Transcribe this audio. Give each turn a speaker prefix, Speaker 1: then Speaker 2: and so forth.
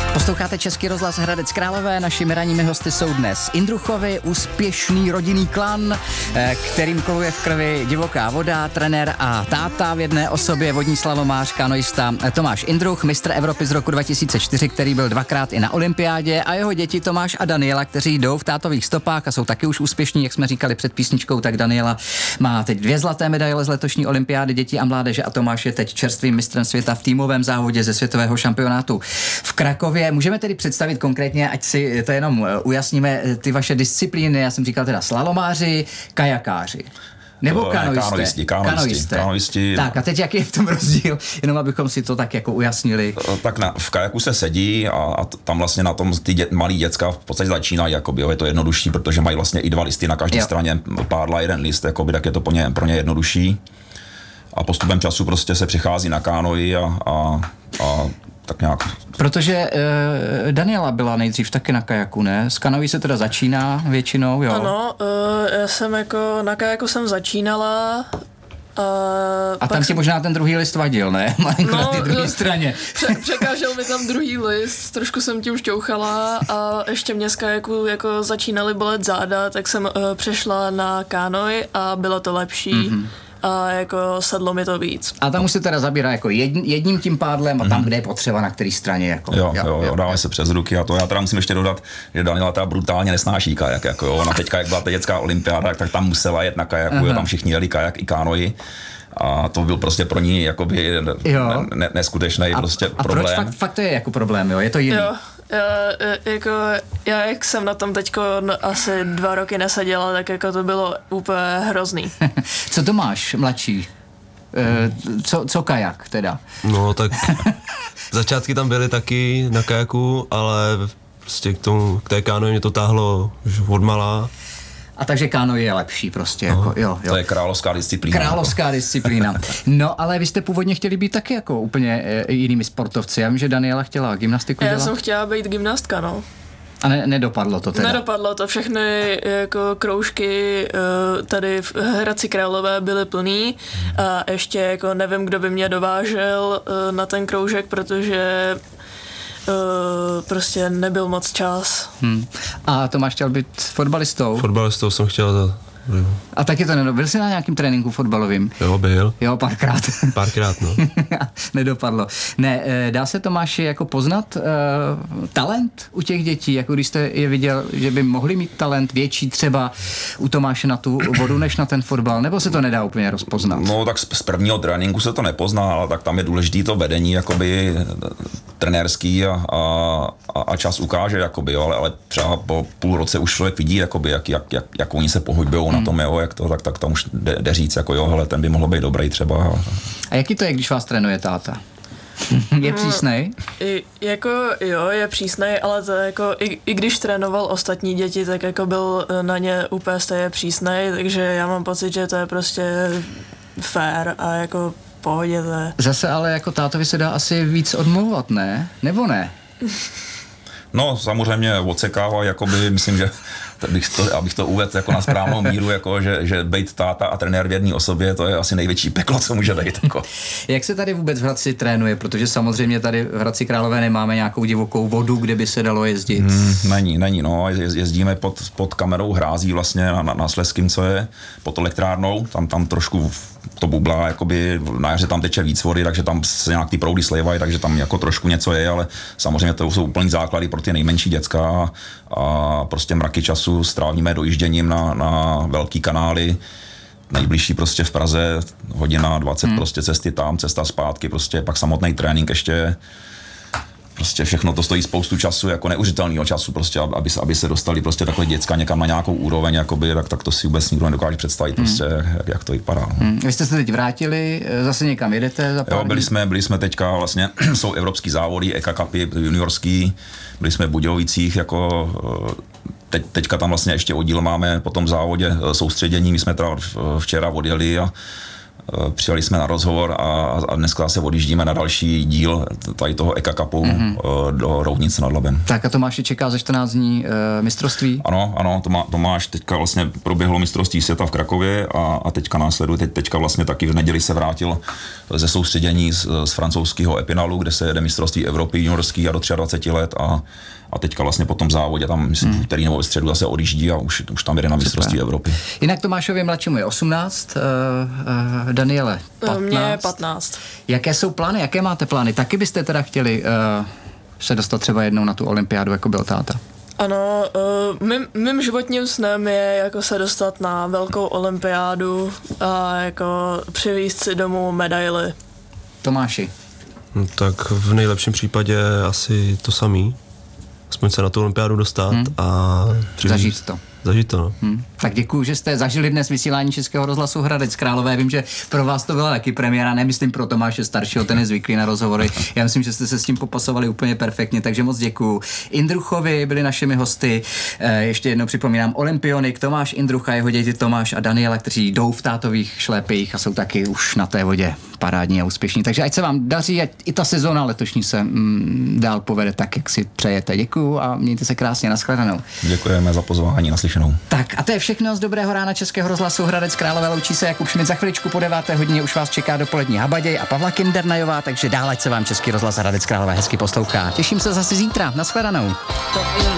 Speaker 1: Posloucháte Český rozhlas Hradec Králové, našimi ranními hosty jsou dnes Jindruchovi, úspěšný rodinný klan, kterým koluje v krvi divoká voda, trenér a táta v jedné osobě, vodní slalomář, kanoista Tomáš Jindruch, mistr Evropy z roku 2004, který byl dvakrát i na olympiádě, a jeho děti Tomáš a Daniela, kteří jdou v tátových stopách a jsou taky už úspěšní, jak jsme říkali před písničkou, tak Daniela má teď 2 zlaté medaile z letošní olympiády dětí a mládeže a Tomáš je teď čerstvým mistrem světa v týmovém závodě ze světového šampionátu v Krakově. Můžeme tedy představit konkrétně, ať si to jenom ujasníme, ty vaše disciplíny, já jsem říkal teda slalomáři, kajakáři. Nebo kanoisti. Tak a teď jaký je v tom rozdíl, jenom abychom si to tak jako ujasnili.
Speaker 2: Tak v kajaku se sedí a tam vlastně na tom ty malý děcka v podstatě začínají, jakoby, je to jednodušší, protože mají vlastně i 2 listy na každé straně, pádla 1 list, jakoby, tak je to pro ně jednodušší. A postupem času prostě se přichází na kánoi a tak nějak.
Speaker 1: Protože Daniela byla nejdřív taky na kajaku, ne? S kanoí se teda začíná většinou, jo?
Speaker 3: Ano, já jsem jako na kajaku jsem začínala.
Speaker 1: A tam ti možná ten druhý list vadil, ne? Malinko na té druhé straně.
Speaker 3: Překážel mi tam druhý list, trošku jsem tím šťouchala a ještě mě z kajaku jako začínaly bolet záda, tak jsem přešla na kánoj a bylo to lepší. Mm-hmm. A jako sedlo mi to víc.
Speaker 1: A tam už se teda zabírá jako jedním tím pádlem a tam, kde je potřeba, na který straně. Jako,
Speaker 2: jo, dávají se přes ruky a to. Já teda musím ještě dodat, že Daniela teda brutálně nesnáší kajak. Jako, jo. Ona teďka, jak byla ta dětská olympiáda, tak tam musela jet na kajaku, jo, tam všichni jeli kajak i kánoji. A to byl prostě pro ní jakoby neskutečný prostě problém.
Speaker 1: A proč fakt to je jako problém, jo? Je to jiný?
Speaker 3: Jo. Já jak jsem na tom teďko asi 2 roky neseděla, tak jako to bylo úplně hrozný.
Speaker 1: Co to máš, mladší? Co kajak teda?
Speaker 4: No tak začátky tam byly taky na kajaku, ale prostě k té kánoji mě to táhlo už odmala.
Speaker 1: A takže kánoj je lepší prostě, jako, jo.
Speaker 2: To je královská disciplína.
Speaker 1: Královská disciplína. No, ale vy jste původně chtěli být taky jako úplně jinými sportovci. Já vím, že Daniela chtěla gymnastiku dělat.
Speaker 3: Já jsem chtěla být gymnastka, no.
Speaker 1: A nedopadlo to teda?
Speaker 3: Nedopadlo to, všechny jako kroužky tady v Hradci Králové byly plný a ještě jako nevím, kdo by mě dovážel na ten kroužek, protože prostě nebyl moc čas.
Speaker 1: A Tomáš chtěl být fotbalistou?
Speaker 4: Fotbalistou jsem chtěl.
Speaker 1: A taky to nedopadlo. Byl jsi na nějakým tréninku fotbalovým?
Speaker 4: Jo, byl.
Speaker 1: Jo, párkrát.
Speaker 4: Párkrát, no.
Speaker 1: Nedopadlo. Ne, dá se, Tomáši, jako poznat talent u těch dětí, jako když jste je viděl, že by mohli mít talent větší třeba u Tomáše na tu vodu, než na ten fotbal, nebo se to nedá úplně rozpoznat?
Speaker 2: No, tak z prvního tréninku se to nepozná, ale tak tam je důležitý to vedení, jakoby trenérský a čas ukáže, jakoby, jo, ale třeba po půl roce už člověk vidí, jakoby, jak oni se pohybujou na tom, jo, jak to, tak tam už jde říct, jako jo, hele, ten by mohl být dobrý třeba.
Speaker 1: A jaký to je, když vás trénuje táta? Je přísnej?
Speaker 3: Je přísnej, ale to jako, i když trénoval ostatní děti, tak jako byl na ně úplně stejně přísnej, takže já mám pocit, že to je prostě fair a jako v pohodě to je.
Speaker 1: Zase ale jako tátovi se dá asi víc odmlouvat, ne? Nebo ne?
Speaker 2: No, samozřejmě odsekává, jakoby, myslím, že abych to uvedl jako na správnou míru, jako, že být táta a trenér v jedné osobě, to je asi největší peklo, co může být. Jako.
Speaker 1: Jak se tady vůbec v Hradci trénuje? Protože samozřejmě tady v Hradci Králové nemáme nějakou divokou vodu, kde by se dalo jezdit.
Speaker 2: Není, no. Jezdíme pod kamerou hrází vlastně na Slezským, co je, pod elektrárnou, tam trošku to bublá, jakoby na jaře tam teče víc vody, takže tam se nějak ty proudy slévají, takže tam jako trošku něco je, ale samozřejmě to jsou úplný základy pro ty nejmenší děcka a prostě mraky času strávíme dojížděním na velký kanály, nejbližší prostě v Praze, 1:20 prostě cesty tam, cesta zpátky, prostě pak samotný trénink ještě, prostě všechno to stojí spoustu času, jako neužitelného času, prostě, aby se dostali prostě takhle děcka někam na nějakou úroveň, jakoby, tak to si vůbec nikdo nedokáže představit, prostě, jak to vypadá.
Speaker 1: Vy jste se teď vrátili, zase někam jedete za pár
Speaker 2: dní? Byli jsme teďka vlastně, jsou evropský závody, EKA Cupy, juniorský, byli jsme v Budějovicích, jako teďka tam vlastně ještě oddíl máme po tom závodě soustředění, my jsme teda včera odjeli a přijali jsme na rozhovor a dneska se odjíždíme na další díl tady toho EKA Cupu do Roudnice nad Labem.
Speaker 1: Tak a Tomáši čeká za 14 dní mistrovství?
Speaker 2: Ano, Tomáš teďka vlastně proběhlo mistrovství světa v Krakově a teďka následuje, teďka vlastně taky v neděli se vrátil ze soustředění z francouzského Epinalu, kde se jede mistrovství Evropy juniorský a do 23 let a teďka vlastně po tom závodě tam, myslím, v úterý nebo ve středu zase odjíždí a už tam jede na mistrovství Evropy.
Speaker 1: Jinak Tomášovi mladšímu je 18, Daniele 15.
Speaker 3: Mně je 15.
Speaker 1: Jaké jsou plány, jaké máte plány? Taky byste teda chtěli se dostat třeba jednou na tu olympiádu, jako byl táta?
Speaker 3: Ano, mým životním snem je jako se dostat na velkou olympiádu a jako přivízt si domů medaily.
Speaker 1: Tomáši?
Speaker 4: No, tak v nejlepším případě asi to samý. Aspoň se na tu olympiádu dostat a
Speaker 1: zažít to.
Speaker 4: Zažít to, no.
Speaker 1: Tak děkuju, že jste zažili dnes vysílání Českého rozhlasu Hradec Králové. Vím, že pro vás to byla taky premiéra, nemyslím pro Tomáše staršího, ten je zvyklý na rozhovory. Já myslím, že jste se s tím popasovali úplně perfektně, takže moc děkuju. Indruchovi byli našimi hosty. Ještě jednou připomínám Olympionik, Tomáš Indrucha, jeho děti Tomáš a Daniela, kteří jdou v tátových šlépejích a jsou taky už na té vodě parádní a úspěšní. Takže ať se vám daří, ať i ta sezóna letošní se dál povede tak, jak si přejete. Děkuju a mějte se krásně, nashledanou.
Speaker 2: Děkujeme za pozvání, naslyšenou.
Speaker 1: Tak a to je všechno z Dobrého rána Českého rozhlasu Hradec Králové. Loučí se Jakub Šmit, za chviličku po 9. hodině už vás čeká dopolední Habaděj a Pavla Kindernajová, takže dál ať se vám Český rozhlas Hradec Králové hezky poslouchá. Těším se zase zítra, nashledanou.